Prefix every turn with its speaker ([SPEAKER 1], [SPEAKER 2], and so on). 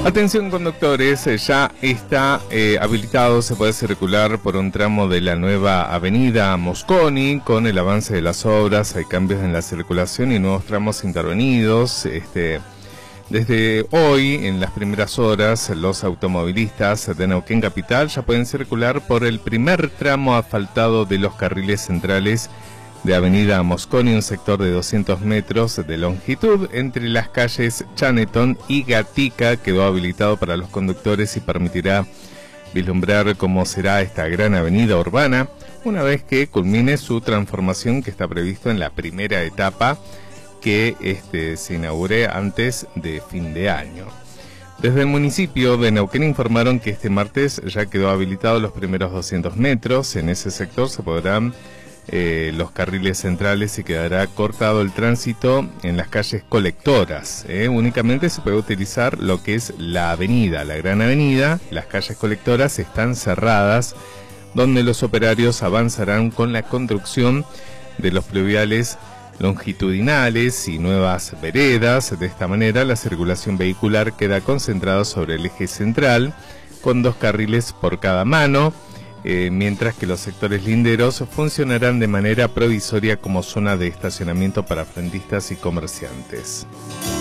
[SPEAKER 1] Atención conductores, ya está habilitado, se puede circular por un tramo de la nueva avenida Mosconi. Con el avance de las obras hay cambios en la circulación y nuevos tramos intervenidos. Desde hoy, en las primeras horas, los automovilistas de Neuquén Capital ya pueden circular por el primer tramo asfaltado de los carriles centrales de avenida Mosconi, un sector de 200 metros de longitud entre las calles Chaneton y Gatica. Quedó habilitado para los conductores y permitirá vislumbrar cómo será esta gran avenida urbana una vez que culmine su transformación, que está previsto en la primera etapa, que se inaugure antes de fin de año. Desde el municipio de Neuquén informaron que este martes ya quedó habilitado los primeros 200 metros. En ese sector se podrán los carriles centrales y quedará cortado el tránsito en las calles colectoras. Únicamente se puede utilizar lo que es la avenida, la gran avenida. Las calles colectoras están cerradas, donde los operarios avanzarán con la construcción de los pluviales longitudinales y nuevas veredas. De esta manera la circulación vehicular queda concentrada sobre el eje central, con 2 carriles por cada mano, mientras que los sectores linderos funcionarán de manera provisoria como zona de estacionamiento para frentistas y comerciantes.